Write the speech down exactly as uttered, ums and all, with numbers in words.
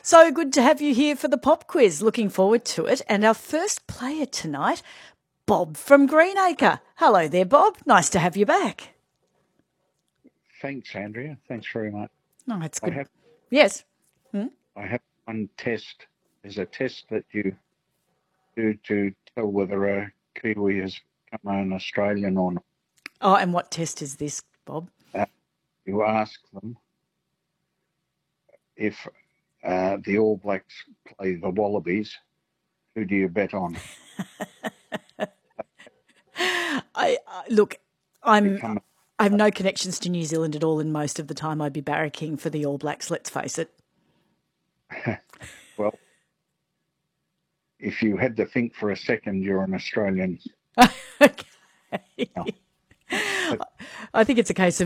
So good to have you here for the pop quiz. Looking forward to it. And our first player tonight, Bob from Greenacre. Hello there, Bob. Nice to have you back. Thanks, Andrea. Thanks very much. No, it's I good. have Yes. I have one test. There's a test that you do to tell whether a Kiwi has become an Australian or not. Oh, and what test is this, Bob? Uh, you ask them if uh, the All Blacks play the Wallabies, who do you bet on? I uh, look. I'm. Become I have no connections to New Zealand at all, and most of the time I'd be barracking for the All Blacks. Let's face it. well. If you had to think for a second, you're an Australian. Okay. Now, I think it's a case of